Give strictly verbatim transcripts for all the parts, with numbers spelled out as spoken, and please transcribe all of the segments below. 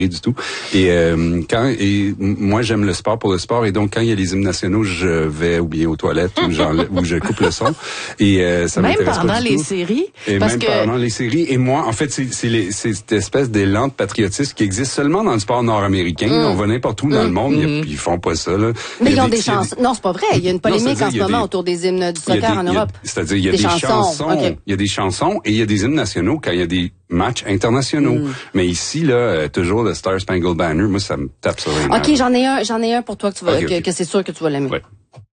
du tout. Et euh, quand et moi j'aime le sport pour le sport et donc quand il y a les hymnes nationaux, je vais ou bien aux toilettes ou genre où je coupe le son et euh, ça même m'intéresse pas pendant du les tout. séries Et parce même que pendant les séries et moi en fait c'est c'est, les, c'est cette espèce d'élan de patriotisme qui existe seulement dans le sport nord-américain. Mm. On va n'importe où mm. dans le monde, mm. ils font pas ça là. Mais ils ont des, des chansons. Non, c'est pas vrai, il y a une polémique non, en ce moment des, autour des hymnes du soccer en Europe. C'est-à-dire il y a des, des chansons, chansons okay. il y a des chansons et il y a des hymnes nationaux quand il y a des matchs internationaux. Mm. Mais ici, là, euh, toujours le Star Spangled Banner, moi, ça me tape sur les nerfs. OK, j'en ai un, j'en ai un pour toi que tu vas, okay, que, okay. que c'est sûr que tu vas l'aimer. Ouais.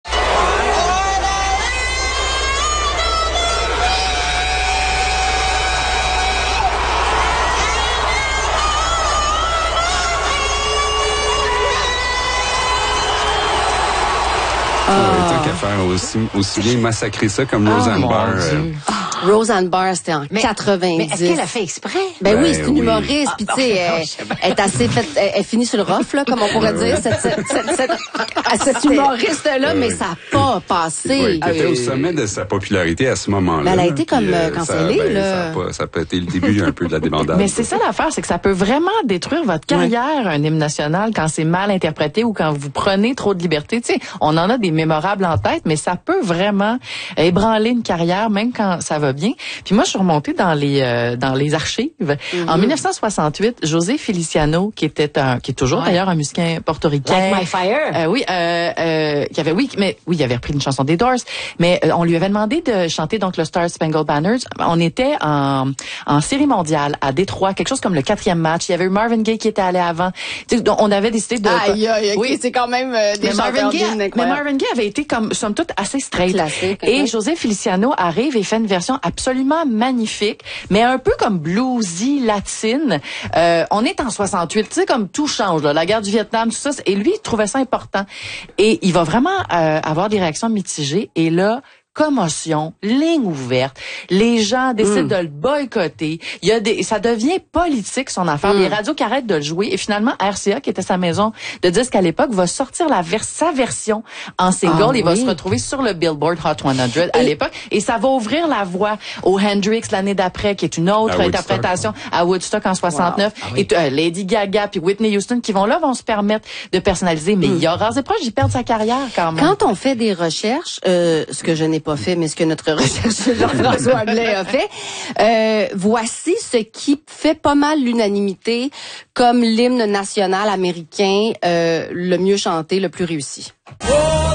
Ah. Ouais, tant qu'à faire aussi, aussi bien massacrer ça comme oh, Roseanne Barr. Euh, Roseanne Barr, c'était en mais, quatre-vingt-dix. Mais est-ce qu'elle a fait exprès? Ben, ben oui, c'est une oui. humoriste, puis tu sais, elle, elle est assez faite, elle, elle finit sur le rough, là, comme on pourrait dire, cette, cette, cette, cette, cette humoriste-là, mais ça n'a pas passé. Oui, elle était au sommet de sa popularité à ce moment-là. Ben, elle a été comme euh, cancellée, ben, là. Ça a, pas, ça a pas été le début un peu de la débandade. Mais c'est ça l'affaire, c'est que ça peut vraiment détruire votre carrière, oui. un hymne national, quand c'est mal interprété ou quand vous prenez trop de liberté. Tu sais, on en a des mémorables en tête, mais ça peut vraiment ébranler une carrière, même quand ça va bien. Puis moi, je suis remontée dans les euh, dans les archives. Mm-hmm. En dix-neuf cent soixante-huit, José Feliciano, qui était un, qui est toujours ouais. d'ailleurs un musicien portoricain. Like My Fire. Euh, oui, euh, euh, qui avait, oui, mais oui, il avait repris une chanson des Doors. Mais euh, on lui avait demandé de chanter donc le Star Spangled Banner. On était en en série mondiale à Détroit, quelque chose comme le quatrième match. Il y avait eu Marvin Gaye qui était allé avant. Tu sais, on avait décidé de. Aïe, aïe, oui, c'est quand même euh, des mais Marvin Gaye, mais Marvin Gaye avait été comme somme toute assez straight. Classique, et José Feliciano arrive et fait une version absolument magnifique, mais un peu comme bluesy latine. Euh, on est en soixante-huit, tu sais, comme tout change, là, la guerre du Vietnam, tout ça. Et lui, il trouvait ça important. Et il va vraiment euh, avoir des réactions mitigées. Et là, commotion, ligne ouverte. Les gens décident mm. de le boycotter. Il y a des, ça devient politique son affaire. Mm. Les radios qui arrêtent de le jouer. Et finalement, R C A, qui était sa maison de disques à l'époque, va sortir la vers- sa version en single. Ah, Il oui. va se retrouver sur le Billboard Hot cent à l'époque. Et ça va ouvrir la voie au Hendrix l'année d'après, qui est une autre à interprétation Woodstock. à Woodstock en soixante-neuf. Wow. Ah, oui. Et euh, Lady Gaga puis Whitney Houston qui vont là vont se permettre de personnaliser. Mais mm. il y aura des proches d'y perdre sa carrière quand même. Quand on fait des recherches, euh, ce que je n'ai pas fait, mais ce que notre recherche Jean-François Blais a fait. Euh, voici ce qui fait pas mal l'unanimité comme l'hymne national américain euh, le mieux chanté, le plus réussi.